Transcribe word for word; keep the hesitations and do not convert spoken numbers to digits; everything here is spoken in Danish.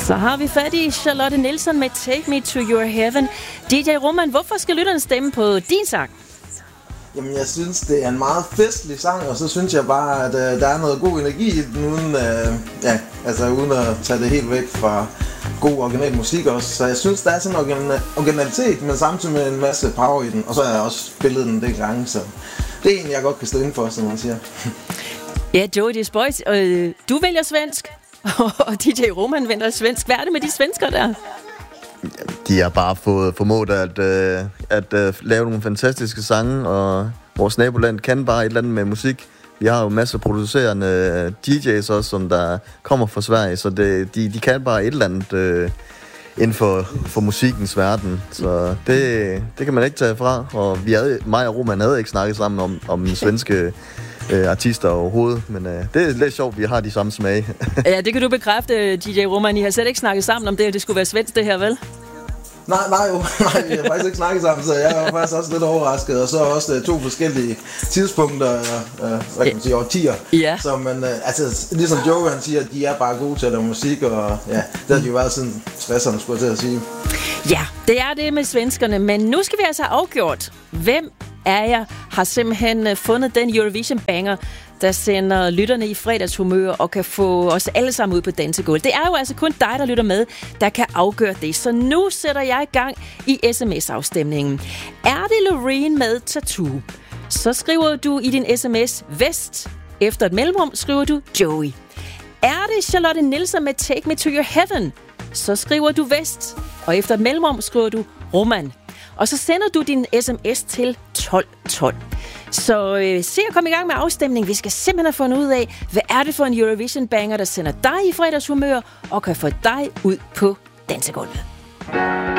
Så har vi fat i Charlotte Nielsen med Take Me To Your Heaven. D J Roman, hvorfor skal lytterne stemme på din sang? Jamen, jeg synes, det er en meget festlig sang, og så synes jeg bare, at uh, der er noget god energi i den, uden, uh, ja, altså, uden at tage det helt væk fra god original musik også. Så jeg synes, der er sådan en originalitet, men samtidig med en masse power i den, og så har jeg også spillet den det gange, så det er en, jeg godt kan stå inden for, som man siger. Ja, Joey, det er spøjt. Øh, du vælger svensk, og D J Roman vælger svensk. Hvad er det med de svensker der? De har bare fået formået at, øh, at øh, lave nogle fantastiske sange, og vores naboland kan bare et eller andet med musik. Vi har jo masser af producerende D J's også, som der kommer fra Sverige, så det, de, de kan bare et eller andet øh, inden for, for musikkens verden. Så det, det kan man ikke tage fra, og vi havde, mig og Roman havde ikke snakket sammen om, om svenske øh, artister overhovedet, men øh, det er lidt sjovt, vi har de samme smage. Ja, det kan du bekræfte, D J Roman. I har slet ikke snakket sammen om det, at det skulle være svensk, det her, vel? Nej, nej, jo. Nej, vi har faktisk ikke snakket sammen, så jeg var faktisk også lidt overrasket. Og så også uh, to forskellige tidspunkter, uh, hvad kan man sige, årtier. Ja. Så man, uh, altså, ligesom Joe, han siger, at de er bare gode til at lave musik, og ja, det har de jo været siden tresserne, skulle jeg til at sige. Ja, det er det med svenskerne, men nu skal vi altså have afgjort, hvem af jer har simpelthen fundet den Eurovision banger, der sender lytterne i fredagshumør og kan få os alle sammen ud på dansegulvet. Det er jo altså kun dig, der lytter med, der kan afgøre det. Så nu sætter jeg i gang i sms-afstemningen. Er det Loreen med Tattoo? Så skriver du i din sms Vest. Efter et mellemrum skriver du Joey. Er det Charlotte Nielsen med Take Me To Your Heaven? Så skriver du Vest. Og efter et mellemrum skriver du Roman. Og så sender du din sms til tolv tolv. Så øh, se at komme i gang med afstemningen. Vi skal simpelthen have fundet ud af, hvad er det for en Eurovision banger, der sender dig i fredagshumør og kan få dig ud på dansegulvet.